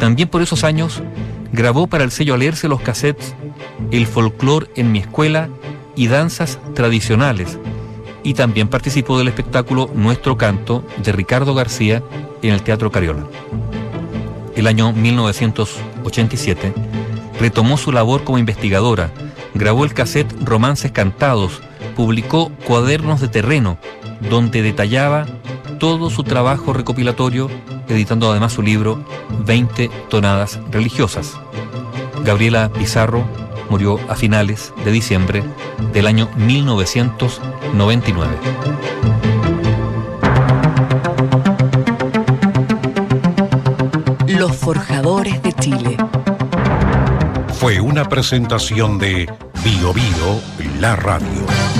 También por esos años grabó para el sello Alerce los cassettes El folclor en mi escuela y danzas tradicionales, y también participó del espectáculo Nuestro Canto de Ricardo García en el Teatro Cariola. El año 1987 retomó su labor como investigadora, grabó el cassette Romances Cantados, publicó Cuadernos de Terreno, donde detallaba todo su trabajo recopilatorio, editando además su libro 20 tonadas religiosas. Gabriela Pizarro murió a finales de diciembre del año 1999. Los Forjadores de Chile. Fue una presentación de Bio Bio, la radio.